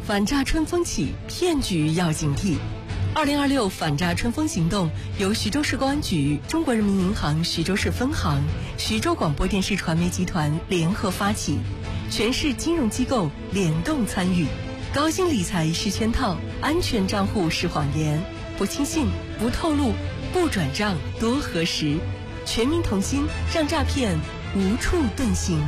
反诈春风起，骗局要警惕。2026反诈春风行动由徐州市公安局、中国人民银行徐州市分行、徐州广播电视传媒集团联合发起，全市金融机构联动参与。高薪理财是圈套，安全账户是谎言，不轻信，不透露，不转账，多核实。全民同心，让诈骗无处遁形。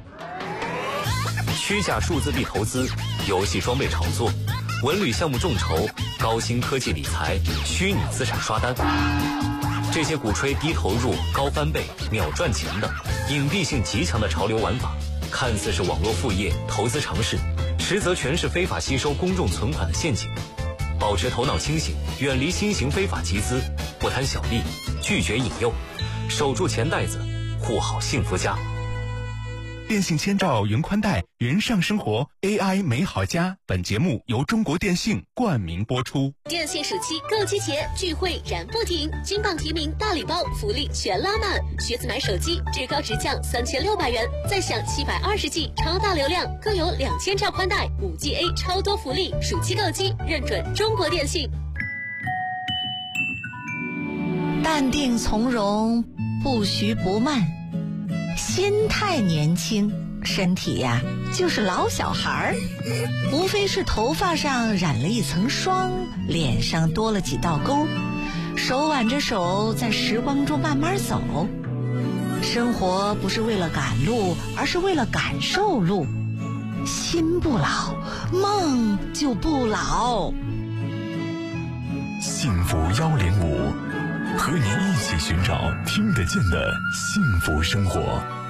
虚假数字币投资、游戏装备炒作、文旅项目众筹、高新科技理财、虚拟资产刷单，这些鼓吹低投入、高翻倍、秒赚钱的隐蔽性极强的潮流玩法，看似是网络副业、投资尝试，实则全是非法吸收公众存款的陷阱。保持头脑清醒，远离新型非法集资，不贪小利，拒绝引诱，守住钱袋子，护好幸福家。 电信千兆云宽带，云上生活 AI 美好家。本节目由中国电信冠名播出。 电信暑期购机节，聚会燃不停，金榜题名大礼包，福利全拉满。学子买手机至高直降3600元，再享720G 超大流量，更有2000兆宽带，5G A 超多福利。暑期购机认准中国电信。 淡定从容，不徐不慢，心态年轻，身体呀就是老小孩儿，无非是头发上染了一层霜，脸上多了几道沟，手挽着手在时光中慢慢走。生活不是为了赶路，而是为了感受路。心不老，梦就不老。 幸福105，和您一起寻找听得见的幸福生活。